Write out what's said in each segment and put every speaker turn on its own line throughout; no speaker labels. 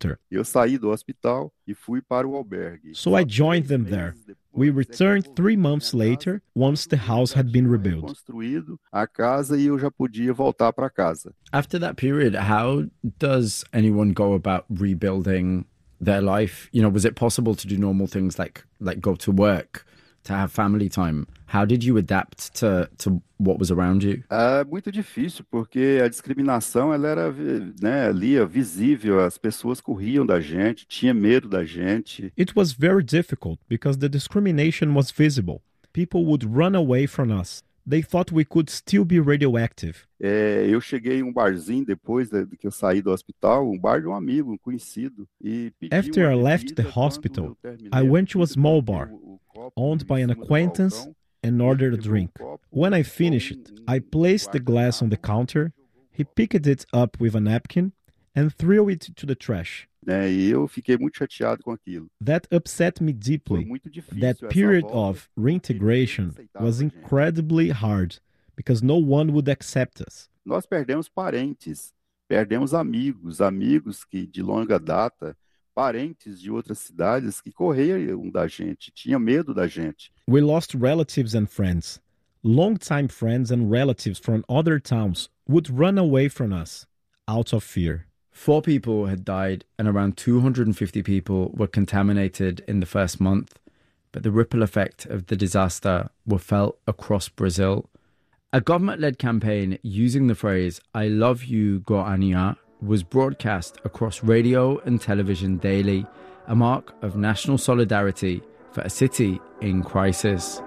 helicopter.
Eu saí do hospital e fui para o albergue.
So I joined them there. We returned 3 months later, once the house had been rebuilt.
Construído a casa e eu já podia voltar para casa.
After that period, how does anyone go about rebuilding their life? You know, was it possible to do normal things like go to work, to have family time? How did you adapt to what was around you?
É muito difícil, porque a discriminação ela era, né, ali visível, as pessoas corriam da gente, tinha medo da gente.
It was very difficult because the discrimination was visible. People would run away from us. They thought we could still be radioactive.
Eu cheguei em um barzinho depois de que eu saí do hospital, um bar de um amigo, um conhecido, e pedi
After I
uma
left the
bebida.
hospital,
Quando eu terminei
I
a
went to a
bebida,
small
coloquei
bar
o copo
owned by
em
an
cima do
acquaintance
balcão.
and ordered a drink. When I finished, I placed the glass on the counter. He picked it up with a napkin and threw it to the trash.
Né, e eu fiquei muito chateado com aquilo.
That upset me
Foi
deeply.
muito difícil
That
essa
period
volta,
of
porque ninguém
reintegration
aceitava
was
a gente.
incredibly hard because no one would accept us.
Nós perdemos parentes, perdemos amigos que de longa data, parentes de outras cidades que corriam da gente, tinham medo da gente.
We lost relatives and friends. Longtime friends and relatives from other towns would run away from us out of fear.
4 people had died and around 250 people were contaminated in the first month, but the ripple effect of the disaster were felt across Brazil. A government-led campaign using the phrase "I love you, Goiânia" was broadcast across radio and television daily, a mark of national solidarity for a city in crisis.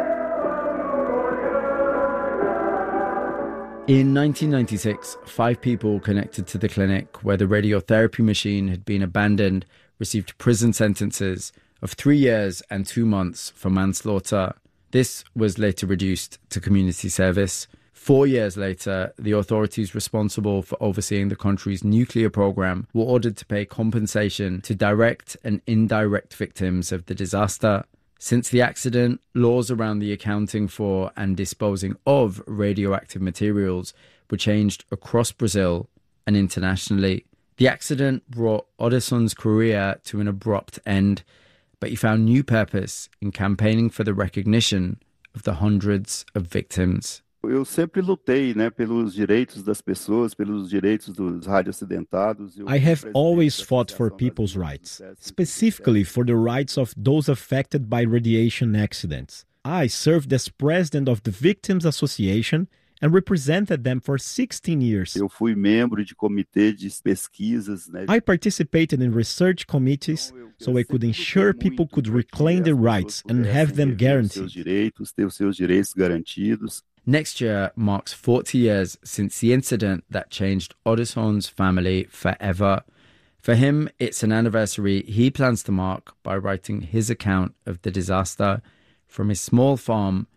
In 1996, 5 people connected to the clinic where the radiotherapy machine had been abandoned received prison sentences of 3 years and 2 months for manslaughter. This was later reduced to community service. 4 years later, the authorities responsible for overseeing the country's nuclear program were ordered to pay compensation to direct and indirect victims of the disaster. Since the accident, laws around the accounting for and disposing of radioactive materials were changed across Brazil and internationally. The accident brought Oderson's career to an abrupt end, but he found new purpose in campaigning for the recognition of the hundreds of victims.
Eu sempre lutei, né, pelos direitos das pessoas, pelos direitos dos radioacidentados.
I have always fought for people's rights, specifically for the rights of those affected by radiation accidents. I served as president of the Victims Association and represented them for 16 years.
Eu fui membro de comitê de pesquisas, né?
I participated in research committees so I could ensure people could reclaim their rights and have them guaranteed.
Ter os seus direitos garantidos.
Next year marks 40 years since the incident that changed Oderson's family forever. For him, it's an anniversary he plans to mark by writing his account of the disaster from his small farm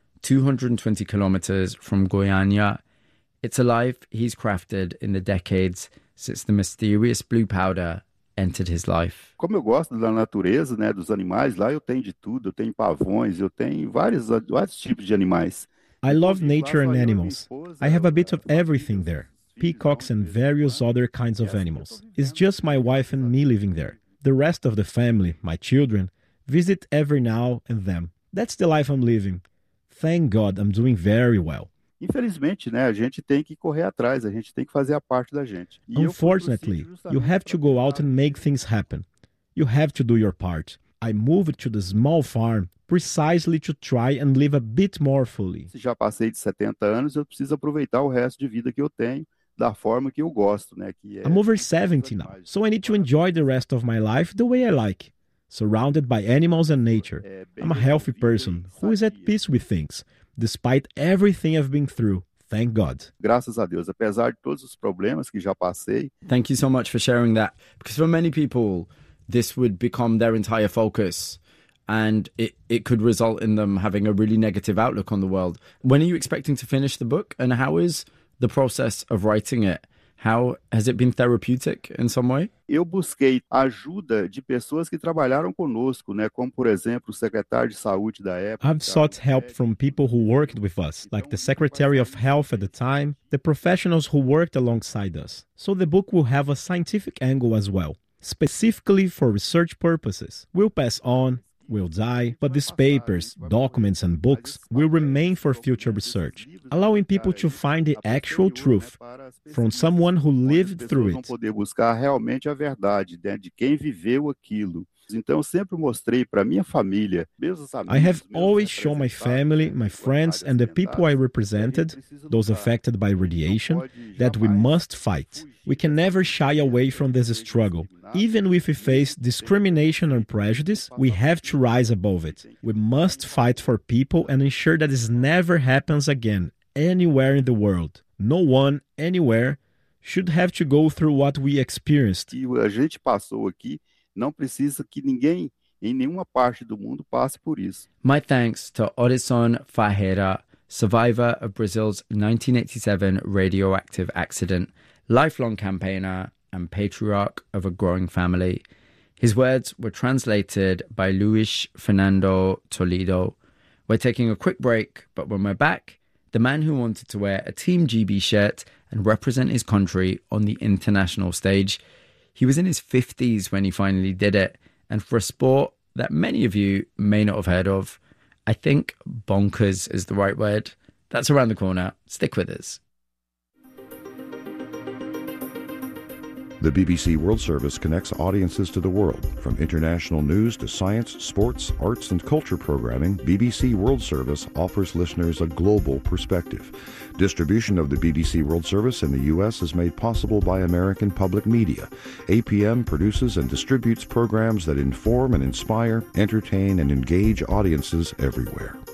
220 kilometers from Goiânia. It's a life he's crafted in the decades since the mysterious blue powder entered his life.
Como eu gosto da natureza, né, dos animais, lá eu tenho de tudo, eu tenho pavões, eu tenho vários tipos de animais.
I love nature and animals. I have a bit of everything there. Peacocks and various other kinds of animals. It's just my wife and me living there. The rest of the family, my children, visit every now and then. That's the life I'm living. Thank God I'm doing very well.
Infelizmente, né, a gente tem que correr atrás, a gente tem que fazer a parte da gente.
Unfortunately, you have to go out and make things happen. You have to do your part. I moved to the small farm precisely to try and live a bit more fully.
Se já passei de 70 anos, eu preciso aproveitar o resto de vida que eu tenho da forma que eu gosto, né, que é...
I'm over 70 now, so I need to enjoy the rest of my life the way I like, surrounded by animals and nature. I'm a healthy person who is at peace with things, despite everything I've been through. Thank God.
Graças a Deus, apesar de todos os problemas que já passei.
Thank you so much for sharing that, because for many people this would become their entire focus and it could result in them having a really negative outlook on the world. When are you expecting to finish the book, and how is the process of writing it? How has it been therapeutic in some way?
Eu busquei ajuda de pessoas que trabalharam conosco, né, como por exemplo o secretário de saúde da época.
I've sought help from people who worked with us, like the Secretary of Health at the time, the professionals who worked alongside us. So the book will have a scientific angle as well. specifically for research purposes, will pass on, will die, but these papers, documents, and books will remain for future research, allowing people to find the actual truth from someone who lived through it.
Poder buscar realmente a verdade, né, de quem viveu aquilo. Então, eu sempre mostrei para minha família, meus amigos,
I have always shown my family, my friends, and the people I represented, those affected by radiation, that we must fight. We can never shy away from this struggle. Even if we face discrimination or prejudice, we have to rise above it. We must fight for people and ensure that this never happens again, anywhere in the world. No one, anywhere, should have to go through what we experienced.
E a gente passou aqui, não precisa que ninguém em nenhuma parte do mundo passe por isso.
My thanks to Odysson Ferreira, survivor of Brazil's 1987 radioactive accident, lifelong campaigner and patriarch of a growing family. His words were translated by Luis Fernando Toledo. We're taking a quick break, but when we're back, the man who wanted to wear a Team GB shirt and represent his country on the international stage. He was in his 50s when he finally did it, and for a sport that many of you may not have heard of, I think bonkers is the right word. That's around the corner. Stick with us.
The BBC World Service connects audiences to the world. From international news to science, sports, arts, and culture programming, BBC World Service offers listeners a global perspective. Distribution of the BBC World Service in the U.S. is made possible by American Public Media. APM produces and distributes programs that inform and inspire, entertain, and engage audiences everywhere.